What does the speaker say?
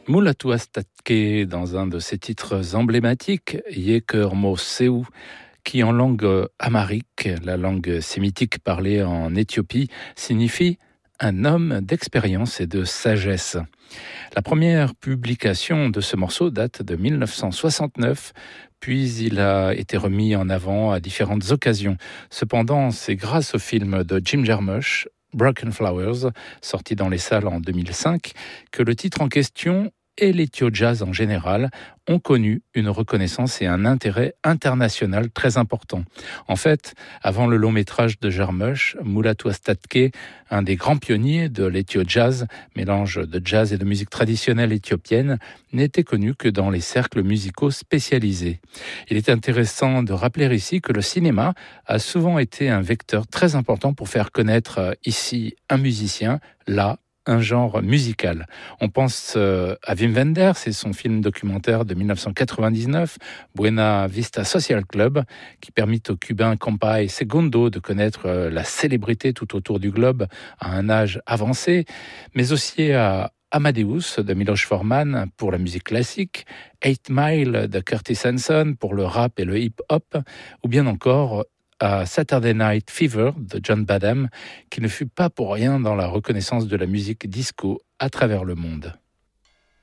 Mulatu Astatke dans un de ses titres emblématiques, Yeker Mo Seu, qui en langue amharique, la langue sémitique parlée en Éthiopie, signifie un homme d'expérience et de sagesse. La première publication de ce morceau date de 1969, puis il a été remis en avant à différentes occasions. Cependant, c'est grâce au film de Jim Jarmusch, Broken Flowers, sorti dans les salles en 2005, que le titre en question et l'ethio-jazz en général ont connu une reconnaissance et un intérêt international très important. En fait, avant le long métrage de Jarmusch, Mulatu Astatke, un des grands pionniers de l'ethio-jazz, mélange de jazz et de musique traditionnelle éthiopienne, n'était connu que dans les cercles musicaux spécialisés. Il est intéressant de rappeler ici que le cinéma a souvent été un vecteur très important pour faire connaître ici un musicien, là, un genre musical. On pense à Wim Wenders et son film documentaire de 1999, Buena Vista Social Club, qui permit au Cubain Compay Segundo de connaître la célébrité tout autour du globe à un âge avancé, mais aussi à Amadeus de Miloš Forman pour la musique classique, 8 Mile de Curtis Hanson pour le rap et le hip-hop, ou bien encore à Saturday Night Fever de John Badham, qui ne fut pas pour rien dans la reconnaissance de la musique disco à travers le monde.